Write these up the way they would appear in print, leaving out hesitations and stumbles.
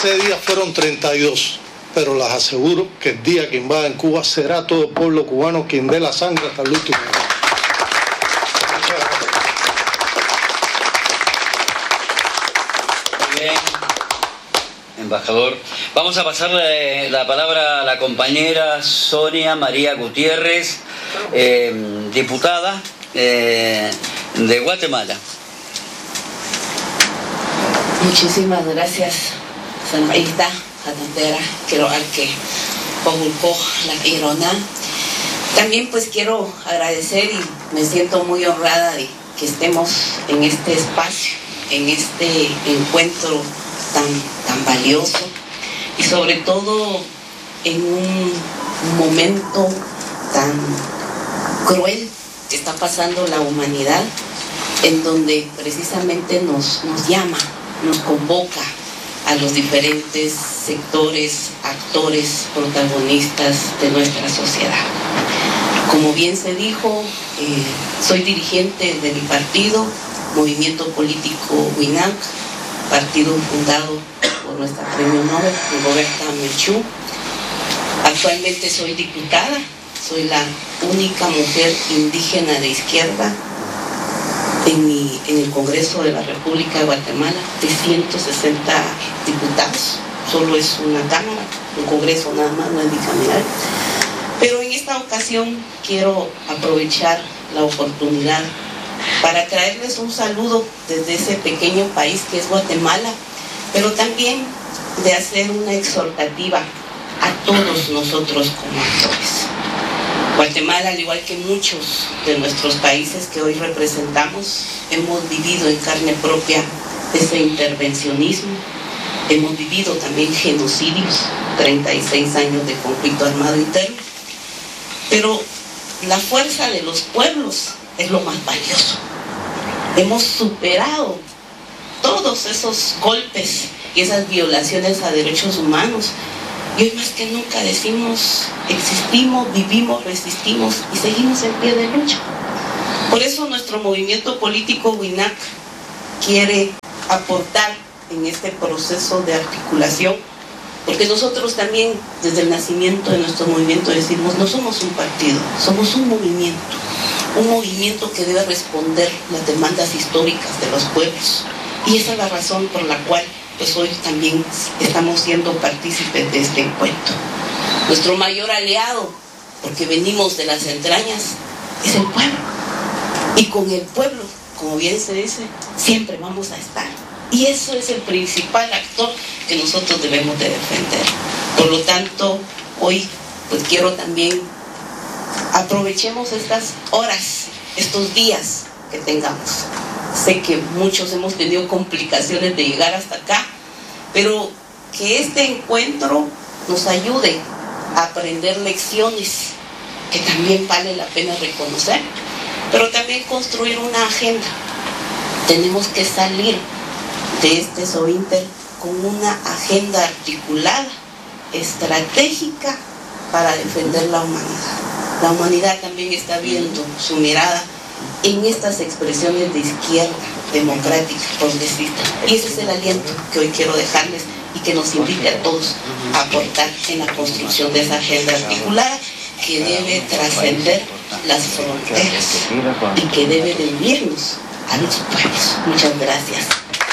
Ese día fueron 32, pero les aseguro que el día que invaden Cuba será todo el pueblo cubano quien dé la sangre hasta el último día. Muy bien, embajador. Vamos a pasarle la palabra a la compañera Sonia María Gutiérrez, diputada de Guatemala. Muchísimas gracias, Sanmaísta, Atantera, quiero que Pogulco, la Irona. También pues quiero agradecer y me siento muy honrada de que estemos en este espacio, en este encuentro tan valioso y sobre todo en un momento tan cruel que está pasando la humanidad, en donde precisamente nos llama, nos convoca a los diferentes sectores, actores, protagonistas de nuestra sociedad. Como bien se dijo, soy dirigente de mi partido, Movimiento Político WINAC, partido fundado por nuestra premio Nobel, Roberta Melchú. Actualmente soy diputada, soy la única mujer indígena de izquierda en el Congreso de la República de Guatemala, de 160 diputados, solo es una cámara, un congreso nada más, no es bicameral. Pero en esta ocasión quiero aprovechar la oportunidad para traerles un saludo desde ese pequeño país que es Guatemala, pero también de hacer una exhortativa a todos nosotros como actores. Guatemala, al igual que muchos de nuestros países que hoy representamos, hemos vivido en carne propia ese intervencionismo, hemos vivido también genocidios, 36 años de conflicto armado interno, pero la fuerza de los pueblos es lo más valioso. Hemos superado todos esos golpes y esas violaciones a derechos humanos. Y hoy más que nunca decimos, existimos, vivimos, resistimos y seguimos en pie de lucha. Por eso nuestro movimiento político WINAC quiere aportar en este proceso de articulación, porque nosotros también desde el nacimiento de nuestro movimiento decimos, no somos un partido, somos un movimiento que debe responder las demandas históricas de los pueblos. Y esa es la razón por la cual pues hoy también estamos siendo partícipes de este encuentro. Nuestro mayor aliado, porque venimos de las entrañas, es el pueblo. Y con el pueblo, como bien se dice, siempre vamos a estar. Y eso es el principal actor que nosotros debemos de defender. Por lo tanto, hoy pues quiero también aprovechemos estas horas, estos días que tengamos. Sé que muchos hemos tenido complicaciones de llegar hasta acá, pero que este encuentro nos ayude a aprender lecciones que también vale la pena reconocer, pero también construir una agenda. Tenemos que salir de este Sointer con una agenda articulada, estratégica para defender la humanidad. La humanidad también está viendo su mirada en estas expresiones de izquierda, democrática, progresista. Y ese es el aliento que hoy quiero dejarles y que nos invite a todos a aportar en la construcción de esa agenda articulada que debe trascender las fronteras y que debe de unirnos a los pueblos. Muchas gracias.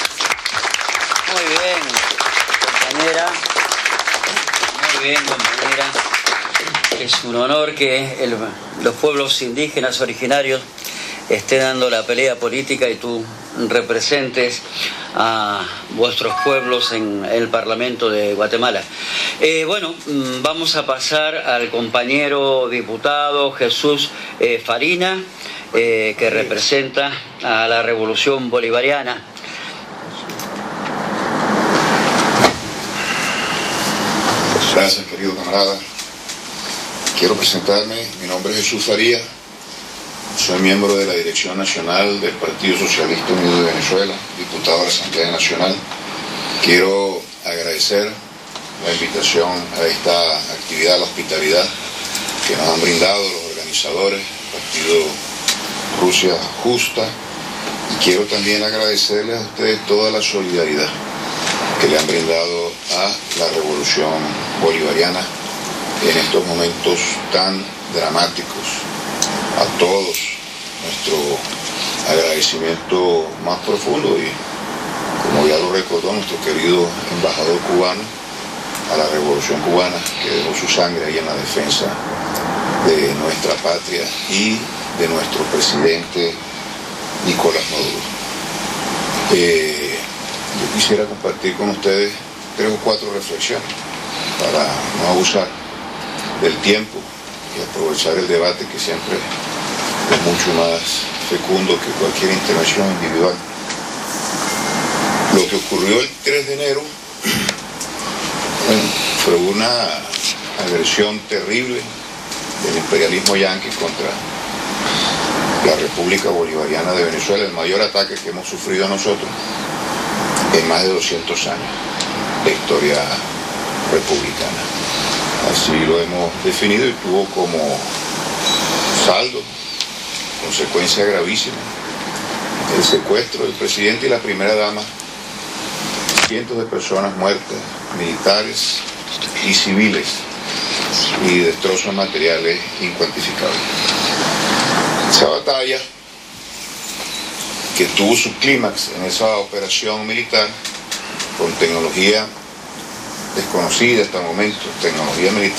Muy bien, compañera. Muy bien, compañera. Es un honor que los pueblos indígenas originarios estén dando la pelea política y tú representes a vuestros pueblos en el Parlamento de Guatemala. Bueno, vamos a pasar al compañero diputado Jesús Farina, que representa a la Revolución Bolivariana. Gracias, querido camarada. Quiero presentarme. Mi nombre es Jesús Faría. Soy miembro de la Dirección Nacional del Partido Socialista Unido de Venezuela, diputado de la Asamblea Nacional. Quiero agradecer la invitación a esta actividad, la hospitalidad que nos han brindado los organizadores, Partido Rusia Justa, y quiero también agradecerles a ustedes toda la solidaridad que le han brindado a la revolución bolivariana en estos momentos tan dramáticos. A todos nuestro agradecimiento más profundo y, como ya lo recordó nuestro querido embajador cubano, a la revolución cubana que dejó su sangre ahí en la defensa de nuestra patria y de nuestro presidente Nicolás Maduro. Yo quisiera compartir con ustedes 3 o 4 reflexiones para no abusar del tiempo y aprovechar el debate, que siempre es mucho más fecundo que cualquier intervención individual. Lo que ocurrió el 3 de enero fue una agresión terrible del imperialismo yanqui contra la República Bolivariana de Venezuela, el mayor ataque que hemos sufrido nosotros en más de 200 años de historia republicana. Así lo hemos definido, y tuvo como saldo, consecuencia gravísima, el secuestro del presidente y la primera dama, cientos de personas muertas, militares y civiles, y destrozos materiales incuantificables. Esa batalla, que tuvo su clímax en esa operación militar con tecnología desconocida hasta el momento, tecnología militar